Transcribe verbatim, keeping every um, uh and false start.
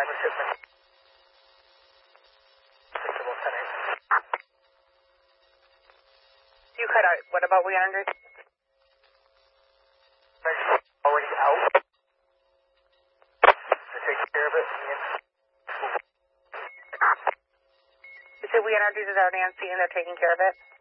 line with shipment. You cut out. What about Leandri? Already out. They're taking care of it. You said Leandri's is out, Nancy, and they're taking care of it?